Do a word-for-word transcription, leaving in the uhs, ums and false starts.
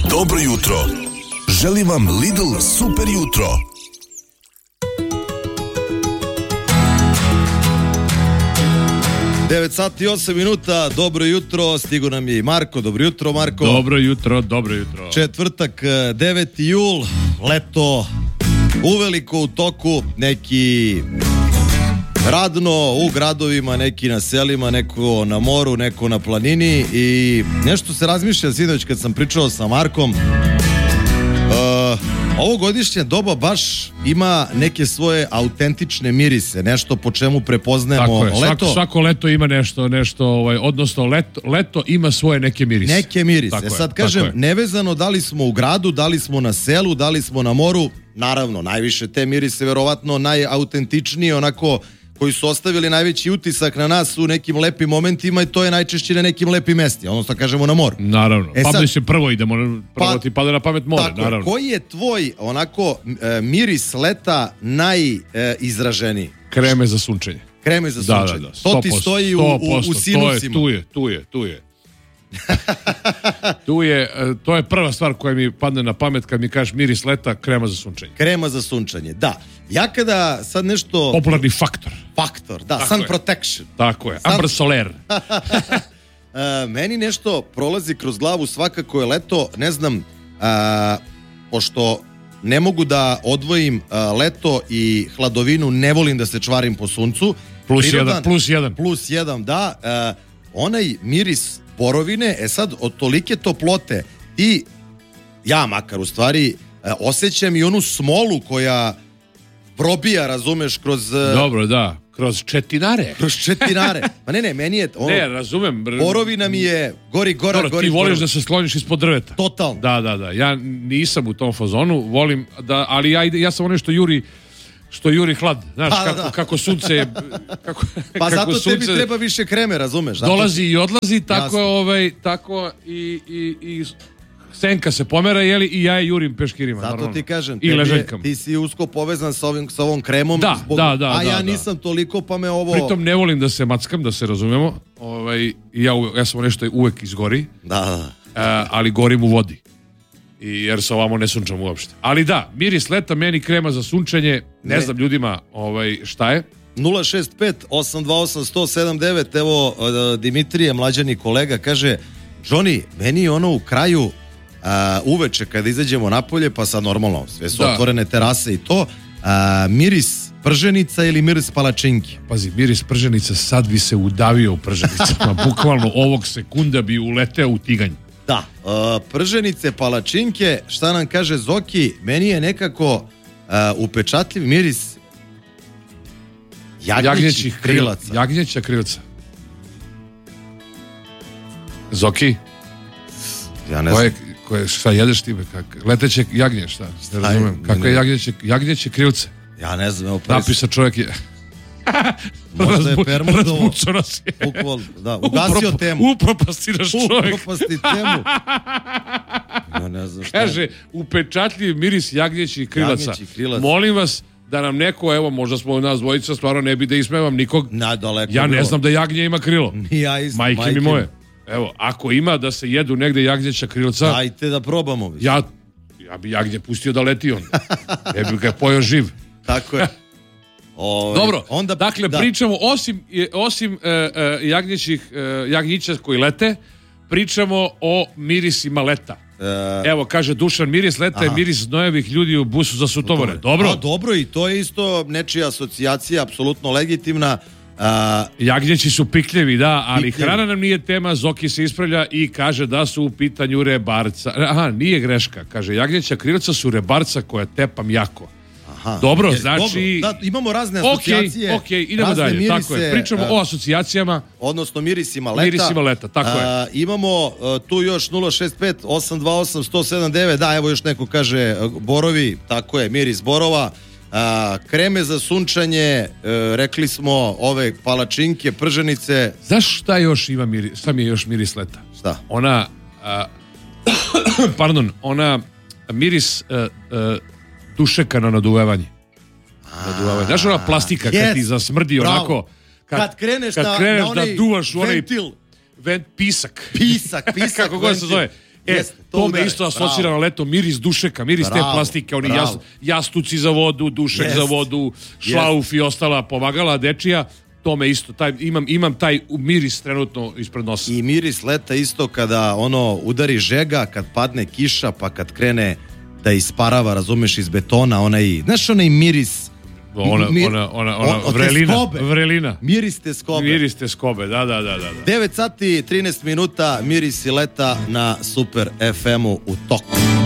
Dobro jutro. Želim vam Lidl super jutro. devet sati i osam minuta, dobro jutro, stigo nam je i Marko, dobro jutro Marko. Dobro jutro, dobro jutro. Četvrtak, deveti jul, leto uveliko u toku, neki radno u gradovima, neki na selima, neko na moru, neko na planini i nešto se razmišlja sinoć kad sam pričao sa Markom. Uh, ovo godišnje doba baš ima neke svoje autentične mirise, nešto po čemu prepoznajemo Tako je, leto. svako, svako leto ima nešto, nešto ovaj, odnosno leto, leto ima svoje neke mirise. Neke mirise. Tako Sad je, kažem, nevezano da li smo u gradu, da li smo na selu, da li smo na moru, naravno, najviše te mirise, verovatno najautentičnije, onako koji su ostavili najveći utisak na nas u nekim lepim momentima i to je najčešće na nekim lepim mestima, odnosno kažemo na moru. Naravno, E pa sad, mislim prvo idemo, prvo pa, ti pada na pamet more, tako, naravno. Koji je tvoj, onako, e, miris leta najizraženiji? Kreme za sunčenje. Kreme za sunčenje. Da, da, da, to ti stoji u, u, u sinusima. To je, tu je, tu je, tu je. tu je, to je prva stvar koja mi padne na pamet kad mi kažeš miris leta, krema za sunčenje. Krema za sunčanje, da. Ja kada sad nešto... Popularni faktor. Faktor, da, Tako sun je. protection. Tako je, Sun... Amber Soler. Uh, meni nešto prolazi kroz glavu svakako je leto, ne znam, uh, pošto ne mogu da odvojim uh, leto i hladovinu, ne volim da se čvarim po suncu. Plus Prirodan, jedan, plus jedan. Plus jedan, da. Uh, onaj miris borovine, e sad, od tolike toplote i ja makar u stvari uh, osjećam i onu smolu koja probija, razumeš, kroz... Uh, Dobro, da. Kroz četinare. Kroz četinare. Pa ne, ne, meni je... Ono, ne, razumem. Borovina mi je gori, gora, Dobro, gori. ti voliš gora. da se skloniš ispod drveta. Totalno. Da, da, da. Ja nisam u tom fazonu, volim da, ali ja, ja sam ono što juri što juri hlad. Znaš, pa, kako, da. kako sunce... Kako, pa kako zato sunce tebi treba više kreme, razumeš? Zato dolazi i odlazi, tako, Jasno. ovaj, tako i, i, i senka se pomera, jeli, i ja je jurim peškirima. Zato normalno. ti kažem, I leželjkama. ti si usko povezan sa, ovim, sa ovom kremom. Da, zbog, da, da, a ja da, nisam da. toliko, pa me ovo... Pritom ne volim da se mackam, da se razumemo. Ovaj, ja, ja sam nešto uvek izgori, Da, da. uh, ali gorim u vodi. I jer se ovamo ne sunčam uopšte. Ali da, miris leta, meni krema za sunčanje, ne, Ne. znam ljudima ovaj, šta je. nula šest pet osam dva osam jedan zero sedam devet, evo uh, Dimitrije, mlađani kolega, kaže, Johnny, meni je ono u kraju uh, uveče kada izađemo napolje, pa sad normalno, sve su Da. otvorene terase i to, uh, miris prženica ili miris palačinki? Pazi, miris prženice, sad bi se udavio u prženicama. Bukvalno ovog sekunda bi uleteo u tiganj. Da, uh, prženice, palačinke, šta nam kaže Zoki, meni je nekako uh, upečatljiv miris jagnjećih Jagnjećih krilaca. Jagnjeća krilca. Zoki, Ja ne koje, znam. koje, šta jedeš ti? Kak, leteće jagnje, šta? Ne razumem. ne, Kako ne. je jagnjeće, jagnjeće krilce? Ja ne znam, evo pres... Napisa čovjek je... Možda je permutovo. Razbucao nas je. Bukval, da, ugasio Uprop- temu. Upropastiraš čovjek. Upropasti temu. Ja ne znam šta. Kaže, upečatljiv miris jagnjećih krilaca. Jagnjećih krilaca. Molim vas da nam neko, evo, možda smo nas dvojica, stvarno ne bi da ismevam nikog. Nadaleko Ja ne bilo. znam da jagnje ima krilo. Ni ja isto. Majke mi moje. Evo, ako ima da se jedu negde jagnjeća krilca, Ajte da probamo. Više. ja, ja bi jagnje pustio da leti on. Ne bi ga pojao živ. Tako je. Ovaj, Dobro, onda, dakle, da. pričamo, osim, osim uh, uh, jagnjećih, uh, jagnjića koji lete, pričamo o mirisima leta. E, Evo, kaže Dušan, miris leta je Aha. miris znojevih ljudi u busu za sutomore. Dobro? A, dobro, i to je isto nečija asocijacija, apsolutno legitimna. A, Jagnjeći su pikljevi, da, ali Pikljevi. hrana nam nije tema, Zoki se ispravlja i kaže da su u pitanju rebarca. Aha, nije greška. Kaže, jagnjeća krilca su rebarca koja tepam jako. aha. Dobro, Je, znači... dobro, da, imamo razne Ok, asocijacije. ok, idemo razne dalje, mirise, tako je. Pričamo a, o asocijacijama. odnosno mirisima leta. Mirisima leta, tako je. A, imamo a, tu još nula šest pet osam dva osam jedan zero sedam devet, da, evo još neko kaže a, borovi, tako je, miris borova. A, kreme za sunčanje, a, rekli smo ove palačinke, prženice. Znaš šta još ima miris, šta mi je još miris leta? Šta? Ona, a, pardon, ona miris a, a, dušeka na naduvevanje. Naduvevanje. Znaš ona plastika Yes. kad ti zasmrdi Bravo. onako, Kad kreneš kad na- kreneš na onaj da duvaš u onaj ventil. vent, pisak. Pisak, pisak. Kako god se ventil. zove. E, Jeste, to to udare, me isto asocira bravo. na leto, miris dušeka, miris Bravo, te plastike, oni bravo. jas, jastuci za vodu, dušek Jest. za vodu, šlauf i ostala pomagala dečija, to me isto, taj, imam, imam taj miris trenutno ispred nosa. I miris leta isto kada ono udari žega, kad padne kiša, pa kad krene da isparava, razumeš, iz betona, onaj, znaš onaj miris, Ona, mir- ona, ona, ona, od- od te vrelina, skobe. vrelina. miris te skobe. Miris te skobe, da, da, da, da. da. devet sati i trinaest minuta, mirisi leta na Super ef emu u toku.